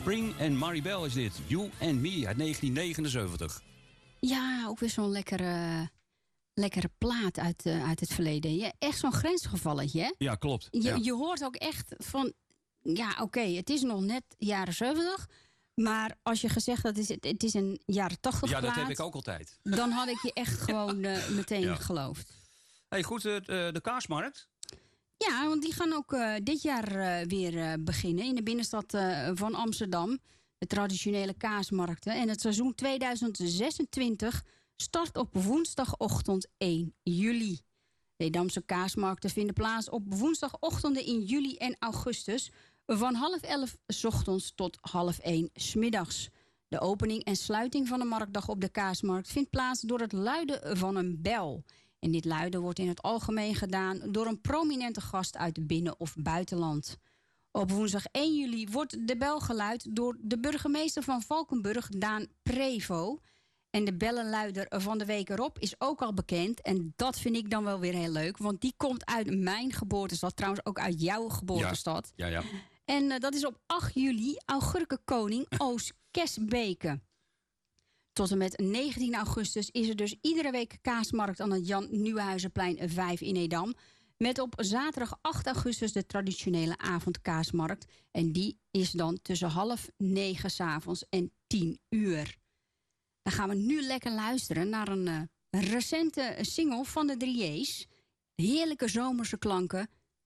Offspring en Maribel is dit. You and Me uit 1979. Ja, ook weer zo'n lekkere plaat uit het verleden. Ja, echt zo'n grensgevalletje, hè? Ja, klopt. Je hoort ook echt van... Ja, oké, het is nog net jaren 70... Maar als je gezegd had, het is een jaren 80 plaat... Ja, dat heb ik ook altijd. Dan had ik je echt gewoon meteen geloofd. Hey, goed, de kaasmarkt. Ja, want die gaan ook dit jaar weer beginnen... in de binnenstad van Amsterdam. De traditionele kaasmarkten. En het seizoen 2026 start op woensdagochtend 1 juli. De Edamse kaasmarkten vinden plaats op woensdagochtenden in juli en augustus... van 10:30 's ochtends tot 12:30 's middags. De opening en sluiting van de marktdag op de kaasmarkt vindt plaats door het luiden van een bel. En dit luiden wordt in het algemeen gedaan door een prominente gast uit binnen- of buitenland. Op woensdag 1 juli wordt de bel geluid door de burgemeester van Valkenburg, Daan Prevo. En de bellenluider van de week erop is ook al bekend. En dat vind ik dan wel weer heel leuk, want die komt uit mijn geboortestad. Trouwens ook uit jouw geboortestad. Ja. En dat is op 8 juli Augurkenkoning Oos Kesbeke. Tot en met 19 augustus is er dus iedere week kaasmarkt aan het Jan Nieuwenhuizenplein 5 in Edam. Met op zaterdag 8 augustus de traditionele avondkaasmarkt. En die is dan tussen 8:30 s'avonds en 10 uur. Dan gaan we nu lekker luisteren naar een recente single van de 3J's. Heerlijke zomerse klanken.